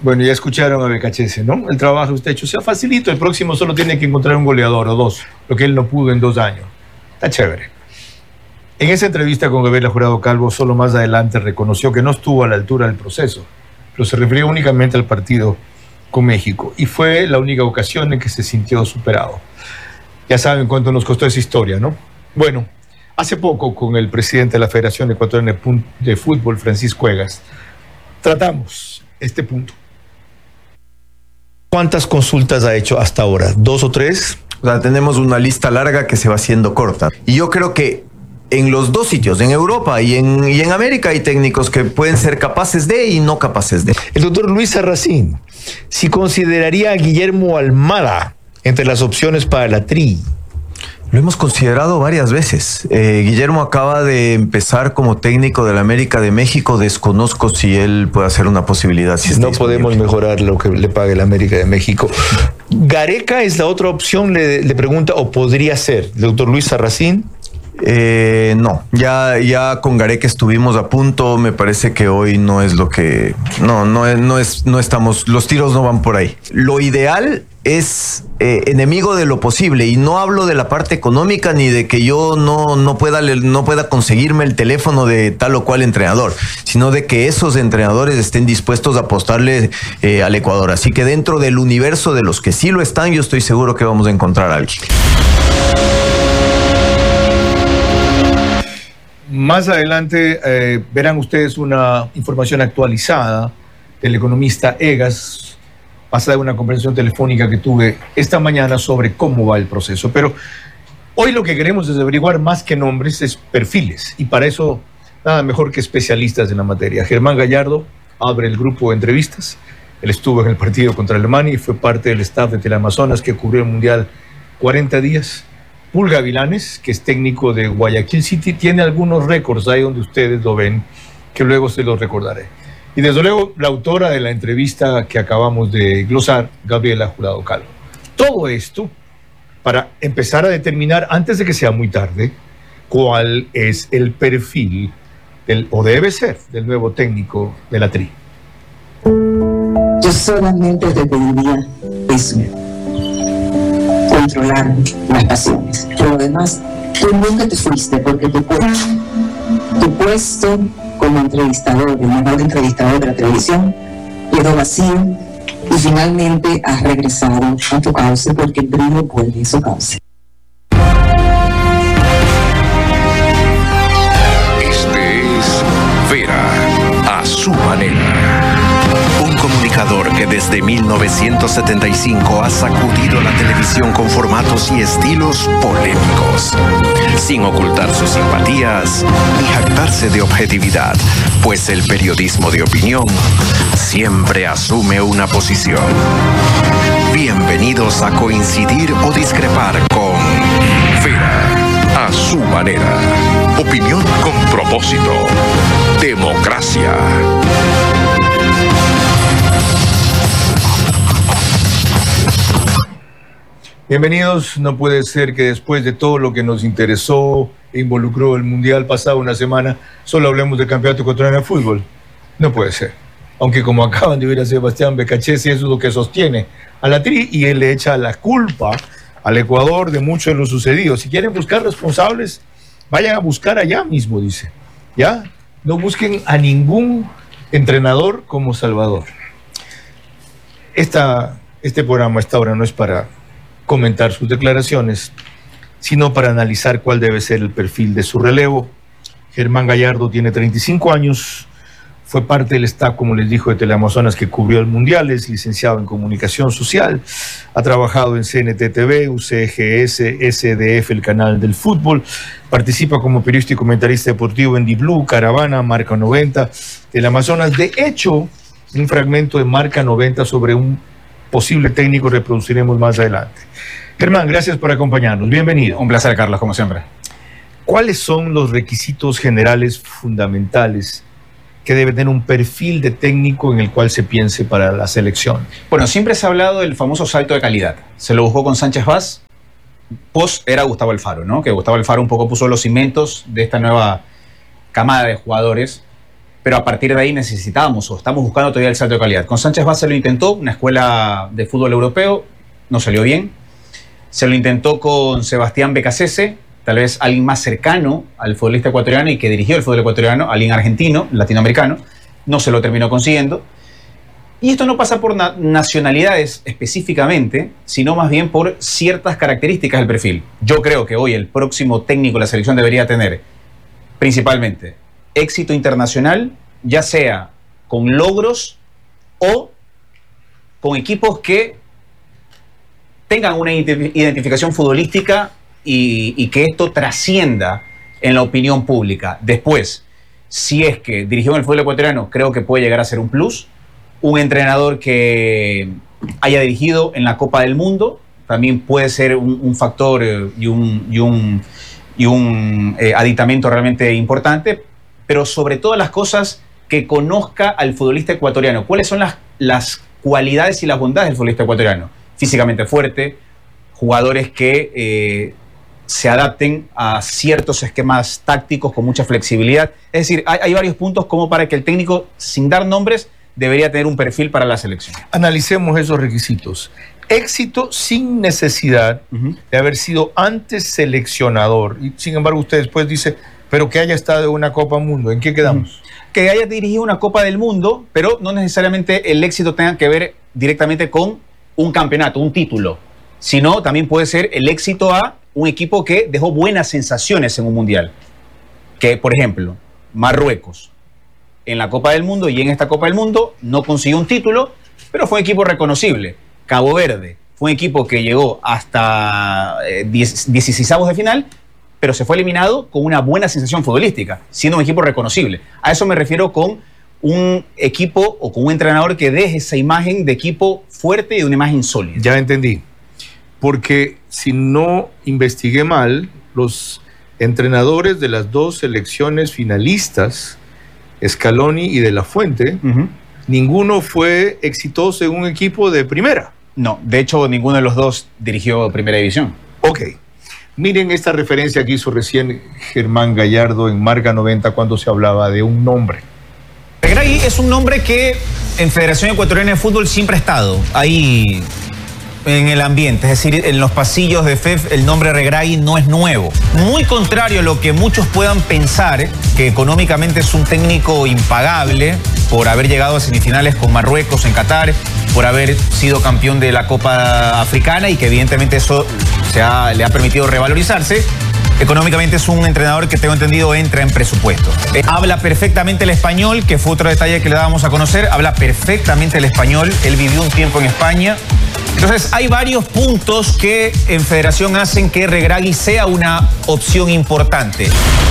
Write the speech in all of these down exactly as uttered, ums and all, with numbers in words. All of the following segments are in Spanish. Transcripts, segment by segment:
Bueno, ya escucharon a Becachese, ¿no? El trabajo está hecho. O sea, facilito. El próximo solo tiene que encontrar un goleador o dos, lo que él no pudo en dos años. Está chévere. En esa entrevista con Gabriela Jurado Calvo, solo más adelante reconoció que no estuvo a la altura del proceso, pero se refirió únicamente al partido con México. Y fue la única ocasión en que se sintió superado. Ya saben cuánto nos costó esa historia, ¿no? Bueno, hace poco con el presidente de la Federación Ecuatoriana de Fútbol, Francisco Egas, tratamos este punto. ¿Cuántas consultas ha hecho hasta ahora? ¿Dos o tres? O sea, tenemos una lista larga que se va haciendo corta. Y yo creo que en los dos sitios, en Europa y en, y en América, hay técnicos que pueden ser capaces de y no capaces de. El doctor Luis Sarracín, si consideraría a Guillermo Almada entre las opciones para la Tri. Lo hemos considerado varias veces. Eh, Guillermo acaba de empezar como técnico del América de México. Desconozco si él puede hacer una posibilidad. Si no podemos mejorar lo que le pague el América de México. ¿Gareca es la otra opción? Le, le pregunta, ¿o podría ser? ¿El doctor Luis Sarracín? Eh, no, ya, ya con Gareca estuvimos a punto. Me parece que hoy no es lo que... No, no, es, no, es, no estamos... Los tiros no van por ahí. Lo ideal es eh, enemigo de lo posible, y no hablo de la parte económica ni de que yo no, no, pueda, no pueda conseguirme el teléfono de tal o cual entrenador, sino de que esos entrenadores estén dispuestos a apostarle eh, al Ecuador. Así que dentro del universo de los que sí lo están, yo estoy seguro que vamos a encontrar a alguien. Más adelante eh, verán ustedes una información actualizada del economista Egas, basada en una conversación telefónica que tuve esta mañana sobre cómo va el proceso. Pero hoy lo que queremos es averiguar más que nombres, es perfiles. Y para eso, nada mejor que especialistas en la materia. Germán Gallardo abre el grupo de entrevistas. Él estuvo en el partido contra Alemania y fue parte del staff de Teleamazonas que cubrió el Mundial cuarenta días. Pulga Vilanes, que es técnico de Guayaquil City, tiene algunos récords ahí donde ustedes lo ven, que luego se los recordaré. Y desde luego, la autora de la entrevista que acabamos de glosar, Gabriela Jurado Calvo. Todo esto para empezar a determinar, antes de que sea muy tarde, cuál es el perfil, del, o debe ser, del nuevo técnico de la Tri. Yo solamente te pediría eso, controlar las pasiones. Pero además, tú nunca te fuiste, porque tu puesto, tu puesto como entrevistador, el mejor entrevistador de la televisión, quedó vacío y finalmente has regresado a tu cauce, porque el brillo vuelve a su cauce. Este es Vera a su manera. Un comunicador que desde mil novecientos setenta y cinco ha sacudido la televisión con formatos y estilos polémicos, sin ocultar sus simpatías ni jactarse de objetividad, pues el periodismo de opinión siempre asume una posición. Bienvenidos a coincidir o discrepar con Vera a su manera. Opinión con propósito. Democracia. Bienvenidos. No puede ser que después de todo lo que nos interesó e involucró el Mundial pasado una semana, solo hablemos del Campeonato Ecuatoriano de Fútbol. No puede ser. Aunque como acaban de ver a Sebastián Becachese, eso es lo que sostiene a la Tri, y él le echa la culpa al Ecuador de mucho de lo sucedido. Si quieren buscar responsables, vayan a buscar allá mismo, dice. ¿Ya? No busquen a ningún entrenador como Salvador. Esta, este programa a esta hora no es para comentar sus declaraciones, sino para analizar cuál debe ser el perfil de su relevo. Germán Gallardo tiene treinta y cinco años, fue parte del staff, como les dijo, de Teleamazonas que cubrió el Mundial, es licenciado en Comunicación Social, ha trabajado en C N T T V, U C G S, S D F, el canal del fútbol, participa como periodista y comentarista deportivo en D-Blue, Caravana, Marca noventa, Teleamazonas. De hecho, un fragmento de Marca noventa sobre un posible técnico reproduciremos más adelante. Germán, gracias por acompañarnos. Bienvenido. Un placer, Carlos, como siempre. ¿Cuáles son los requisitos generales fundamentales que debe tener un perfil de técnico en el cual se piense para la selección? Bueno, siempre se ha hablado del famoso salto de calidad. Se lo buscó con Sánchez Vaz. Post era Gustavo Alfaro, ¿no? Que Gustavo Alfaro un poco puso los cimientos de esta nueva camada de jugadores. pero a partir de ahí necesitábamos o estamos buscando todavía el salto de calidad. Con Sánchez Vaz se lo intentó, una escuela de fútbol europeo, no salió bien. Se lo intentó con Sebastián Becasese, tal vez alguien más cercano al futbolista ecuatoriano y que dirigió el fútbol ecuatoriano, alguien argentino, latinoamericano, no se lo terminó consiguiendo. Y esto no pasa por na nacionalidades específicamente, sino más bien por ciertas características del perfil. Yo creo que hoy el próximo técnico de la selección debería tener principalmente éxito internacional, ya sea con logros o con equipos que tengan una identificación futbolística y, y que esto trascienda en la opinión pública. Después, si es que dirigió en el fútbol ecuatoriano, creo que puede llegar a ser un plus. Un entrenador que haya dirigido en la Copa del Mundo también puede ser un, un factor y un, y un, y un eh, aditamento realmente importante, pero sobre todas las cosas que conozca al futbolista ecuatoriano. ¿Cuáles son las, las cualidades y las bondades del futbolista ecuatoriano? Físicamente fuerte, jugadores que eh, se adapten a ciertos esquemas tácticos con mucha flexibilidad. Es decir, hay, hay varios puntos como para que el técnico, sin dar nombres, debería tener un perfil para la selección. Analicemos esos requisitos. Éxito sin necesidad uh-huh. de haber sido antes seleccionador. Y sin embargo, usted después dice, pero que haya estado en una Copa Mundo. ¿En qué quedamos? Uh-huh. Que haya dirigido una Copa del Mundo, pero no necesariamente el éxito tenga que ver directamente con un campeonato, un título, sino también puede ser el éxito a un equipo que dejó buenas sensaciones en un mundial. Que, por ejemplo, Marruecos, en la Copa del Mundo y en esta Copa del Mundo no consiguió un título, pero fue un equipo reconocible. Cabo Verde fue un equipo que llegó hasta eh, dieciseisavos de final, pero se fue eliminado con una buena sensación futbolística, siendo un equipo reconocible. A eso me refiero con un equipo o con un entrenador que deje esa imagen de equipo fuerte y de una imagen sólida. Ya entendí. Porque si no investigué mal, los entrenadores de las dos selecciones finalistas, Scaloni y De La Fuente, uh-huh. ninguno fue exitoso en un equipo de primera. No, de hecho ninguno de los dos dirigió Primera División. Ok. Miren esta referencia que hizo recién Germán Gallardo en Marca noventa cuando se hablaba de un nombre. Regragui es un nombre que en Federación Ecuatoriana de Fútbol siempre ha estado ahí en el ambiente, es decir, en los pasillos de F E F el nombre Regragui no es nuevo. Muy contrario a lo que muchos puedan pensar, que económicamente es un técnico impagable por haber llegado a semifinales con Marruecos en Qatar, por haber sido campeón de la Copa Africana y que evidentemente eso se ha, le ha permitido revalorizarse. Económicamente es un entrenador que tengo entendido entra en presupuesto. Eh, habla perfectamente el español, que fue otro detalle que le dábamos a conocer. Habla perfectamente el español. Él vivió un tiempo en España. Entonces hay varios puntos que en Federación hacen que Regragui sea una opción importante.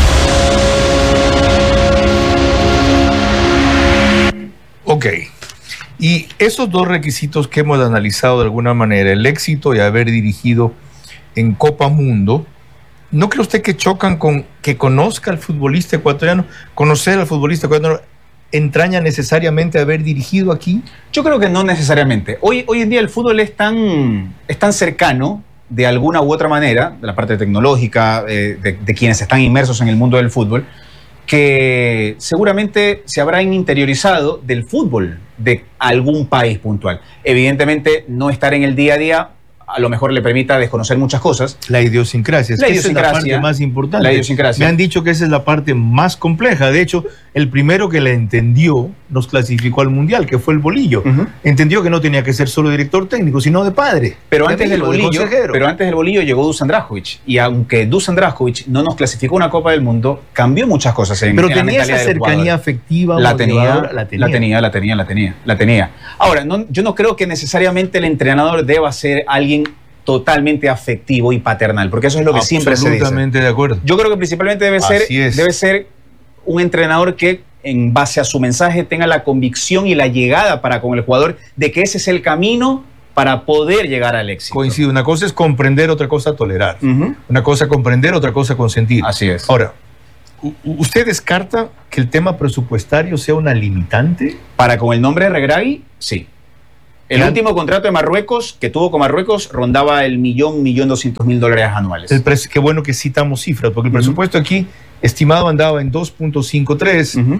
Ok. Y esos dos requisitos que hemos analizado de alguna manera, el éxito y haber dirigido en Copa Mundo, ¿no cree usted que chocan con que conozca al futbolista ecuatoriano? Conocer al futbolista ecuatoriano entraña necesariamente haber dirigido aquí. Yo creo que no necesariamente. Hoy, hoy en día el fútbol es tan, es tan cercano de alguna u otra manera, de la parte tecnológica, eh, de, de quienes están inmersos en el mundo del fútbol, que seguramente se habrán interiorizado del fútbol de algún país puntual. Evidentemente, no estar en el día a día a lo mejor le permita desconocer muchas cosas. La idiosincrasia. Es la que idiosincrasia. Esa es la parte más importante. La idiosincrasia. Me han dicho que esa es la parte más compleja. De hecho, el primero que la entendió nos clasificó al Mundial, que fue el Bolillo. Uh-huh. Entendió que no tenía que ser solo director técnico, sino de padre. Pero, de antes, amigo, del bolillo, de pero antes del Bolillo llegó Dusan Drašković. Y aunque Dusan Drašković no nos clasificó una Copa del Mundo, cambió muchas cosas en, pero en tenía esa cercanía afectiva. La tenía, la tenía, la tenía, la tenía, la tenía, la tenía. Ahora, no, yo no creo que necesariamente el entrenador deba ser alguien totalmente afectivo y paternal, porque eso es lo que siempre se dice. Absolutamente de acuerdo. Yo creo que principalmente debe ser, debe ser un entrenador que en base a su mensaje tenga la convicción y la llegada para con el jugador de que ese es el camino para poder llegar al éxito. Coincido, una cosa es comprender, otra cosa tolerar. Uh-huh. Una cosa comprender, otra cosa consentir. Así es. Ahora, ¿usted descarta que el tema presupuestario sea una limitante? Para con el nombre de Regragui, sí. El ¿Qué? último contrato de Marruecos que tuvo con Marruecos rondaba el millón, millón doscientos mil dólares anuales. El pre- qué bueno que citamos cifras, porque el uh-huh. presupuesto aquí estimado andaba en dos punto cincuenta y tres uh-huh.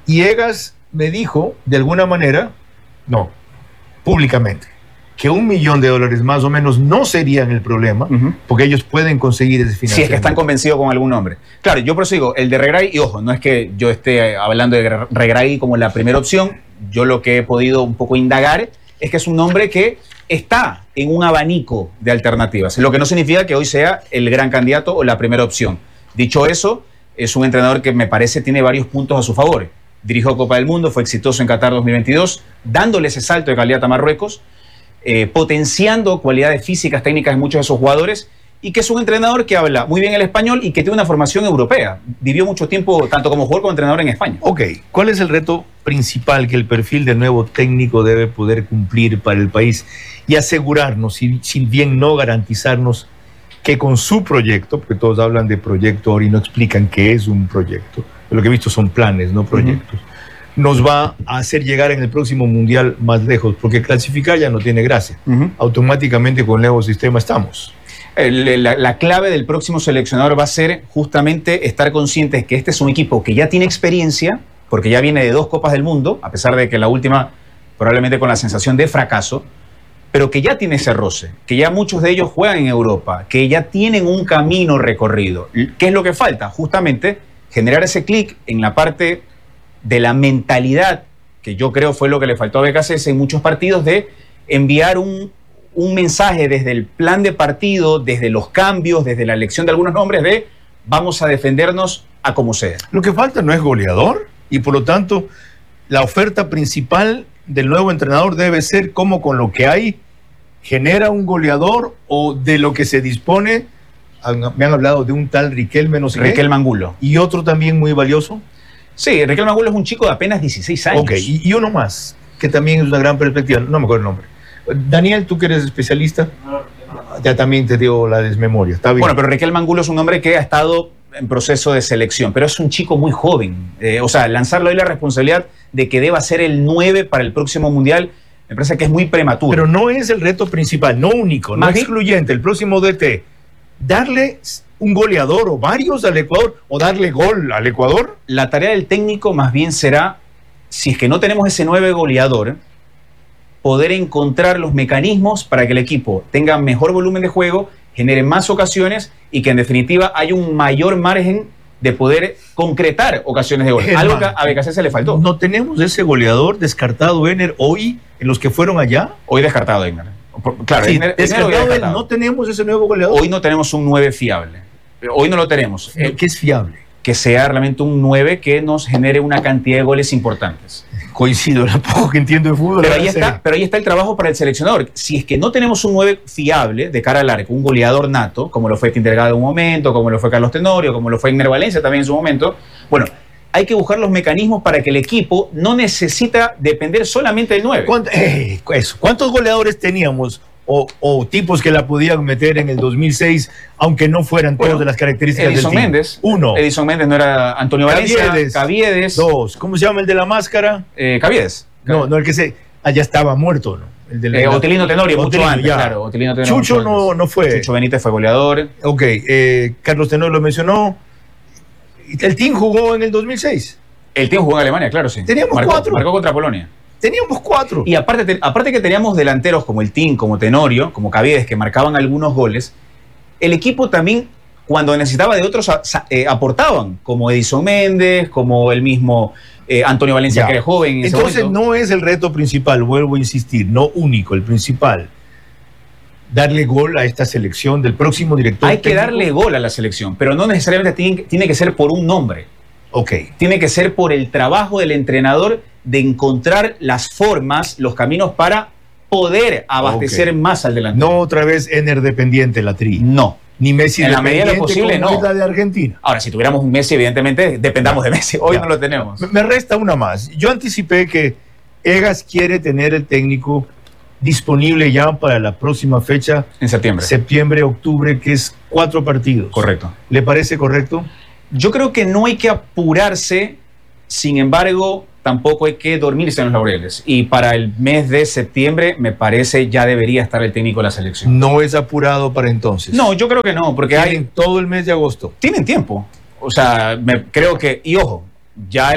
Y Egas me dijo, de alguna manera, no, públicamente, que un millón de dólares más o menos no serían el problema, uh-huh. porque ellos pueden conseguir ese financiamiento. Si es que están convencidos con algún nombre. Claro, yo prosigo, el de Regragui, y ojo, no es que yo esté hablando de Regragui como la primera opción, yo lo que he podido un poco indagar es que es un nombre que está en un abanico de alternativas, lo que no significa que hoy sea el gran candidato o la primera opción. Dicho eso, es un entrenador que me parece tiene varios puntos a su favor. Dirigió Copa del Mundo, fue exitoso en Qatar dos mil veintidós, dándole ese salto de calidad a Marruecos, eh, potenciando cualidades físicas, técnicas de muchos de esos jugadores, y que es un entrenador que habla muy bien el español y que tiene una formación europea. Vivió mucho tiempo, tanto como jugador como entrenador en España. Ok, ¿cuál es el reto principal que el perfil del nuevo técnico debe poder cumplir para el país y asegurarnos, si, si bien no garantizarnos, que con su proyecto, porque todos hablan de proyecto ahora y no explican qué es un proyecto, lo que he visto son planes, no proyectos, uh-huh. nos va a hacer llegar en el próximo mundial más lejos, porque clasificar ya no tiene gracia. Uh-huh. Automáticamente con el nuevo sistema estamos. La, la clave del próximo seleccionador va a ser justamente estar conscientes que este es un equipo que ya tiene experiencia, porque ya viene de dos Copas del Mundo, a pesar de que la última probablemente con la sensación de fracaso, pero que ya tiene ese roce, que ya muchos de ellos juegan en Europa, que ya tienen un camino recorrido. ¿Qué es lo que falta? Justamente generar ese clic en la parte de la mentalidad, que yo creo fue lo que le faltó a B K C S en muchos partidos, de enviar un un mensaje desde el plan de partido, desde los cambios, desde la elección de algunos nombres de vamos a defendernos a como sea. Lo que falta no es goleador y por lo tanto la oferta principal del nuevo entrenador debe ser cómo con lo que hay genera un goleador o de lo que se dispone. Me han hablado de un tal Riquelme, no sé qué. Riquelme Angulo. Y otro también muy valioso. Sí, Riquelme Angulo es un chico de apenas dieciséis años. Ok, y, y uno más, que también es una gran perspectiva, no me acuerdo el nombre. Daniel, tú que eres especialista, ya también te dio la desmemoria. Está bien. Bueno, pero Riquelme Angulo es un hombre que ha estado en proceso de selección, pero es un chico muy joven. Eh, o sea, lanzarle hoy la responsabilidad de que deba ser el nueve para el próximo Mundial, me parece que es muy prematuro. Pero no es el reto principal, no único, no excluyente. El próximo D T, darle un goleador o varios al Ecuador o darle gol al Ecuador. La tarea del técnico más bien será, si es que no tenemos ese nueve goleador, poder encontrar los mecanismos para que el equipo tenga mejor volumen de juego, genere más ocasiones y que en definitiva haya un mayor margen de poder concretar ocasiones de gol. Es algo más, que a B K C S le faltó. ¿No tenemos ese goleador descartado, Ener, hoy en los que fueron allá? Hoy descartado, Ener. Claro, sí, Ener, descartado, Ener descartado. No tenemos ese nuevo goleador. Hoy no tenemos un nueve fiable. Hoy no lo tenemos. ¿Qué es fiable? Que sea realmente un nueve que nos genere una cantidad de goles importantes. Coincido, lo poco que entiendo de fútbol. Pero ahí, está, pero ahí está el trabajo para el seleccionador. Si es que no tenemos un nueve fiable de cara al arco, un goleador nato, como lo fue Tindergado en un momento, como lo fue Carlos Tenorio, como lo fue Igner Valencia también en su momento, bueno, hay que buscar los mecanismos para que el equipo no necesita depender solamente del nueve. ¿Cuánto, eh, eso, ¿Cuántos goleadores teníamos o, o tipos que la podían meter en el dos mil seis, aunque no fueran bueno, todos de las características Edison del team? Méndez. Uno. Edison Méndez no era Antonio Valencia. Caviedes. Caviedes. Dos. ¿Cómo se llama el de la máscara? Eh, Caviedes. No, no, el que se... Allá estaba muerto, ¿no? El de la, eh, Otilino Tenorio, Otilino, mucho antes, ya. claro. Otilino Tenorio, Chucho no, no fue. Chucho Benítez fue goleador. Ok, eh, Carlos Tenorio lo mencionó. ¿El team jugó en el dos mil seis? El team jugó en Alemania, claro, sí. Teníamos marcó, cuatro. Marcó contra Polonia. Teníamos cuatro. Y aparte, te, aparte que teníamos delanteros como el Team, como Tenorio, como Caviedes, que marcaban algunos goles, el equipo también, cuando necesitaba de otros, a, eh, aportaban, como Edison Méndez, como el mismo eh, Antonio Valencia, ya. que era joven. En Entonces ese no es el reto principal, vuelvo a insistir, no único, el principal. Darle gol a esta selección del próximo director Hay que técnico. darle gol a la selección, pero no necesariamente tiene, tiene que ser por un nombre. Ok. Tiene que ser por el trabajo del entrenador de encontrar las formas, los caminos para poder abastecer okay. más al delantero. No otra vez Ener dependiente la tri. No. Ni Messi en la medida de lo posible, no. Es la de Argentina. Ahora, si tuviéramos un Messi, evidentemente dependamos de Messi. Hoy ya. no lo tenemos. Me resta una más. Yo anticipé que Egas quiere tener el técnico disponible ya para la próxima fecha. En septiembre. Septiembre, octubre, que es cuatro partidos. Correcto. ¿Le parece correcto? Yo creo que no hay que apurarse, sin embargo, tampoco hay que dormirse en los laureles. Y para el mes de septiembre, me parece, ya debería estar el técnico de la selección. ¿No es apurado para entonces? No, yo creo que no, porque tienen hay... todo el mes de agosto. Tienen tiempo. O sea, me, creo que... Y ojo, ya...